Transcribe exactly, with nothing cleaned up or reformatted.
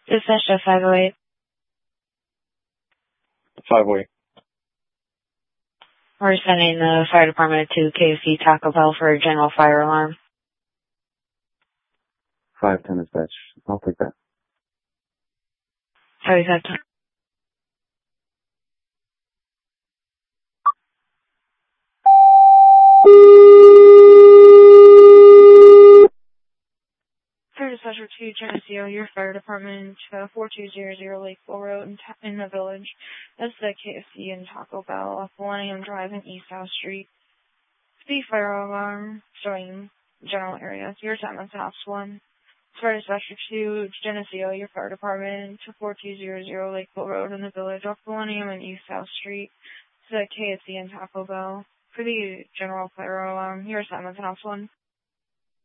Dispatch to five oh eight. five oh eight. We're sending the fire department to K F C Taco Bell for a general fire alarm. five ten dispatch. I'll take that. Sorry, that's Fire Dispatcher to Geneseo, your fire department, uh, four two zero zero Lakeville Road in, ta- in the village. That's the K F C and Taco Bell off Millennium Drive and East South Street. The fire alarm showing general area. Your time is house one. Fire Dispatcher to Geneseo, your fire department, to four two zero zero Lakeville Road in the village off Millennium and East South Street. The K F C and Taco Bell. For the general fire alarm, your assignment's house one.